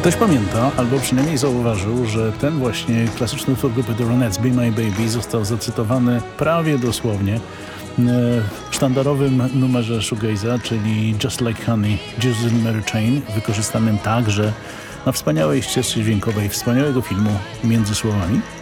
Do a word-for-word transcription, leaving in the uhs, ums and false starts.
Ktoś pamięta, albo przynajmniej zauważył, że ten właśnie klasyczny utwór grupy The Ronettes, Be My Baby, został zacytowany prawie dosłownie w sztandarowym numerze shoegaze'a, czyli Just Like Honey, Jesus Mary Chain, wykorzystanym także na wspaniałej ścieżce dźwiękowej wspaniałego filmu Między Słowami.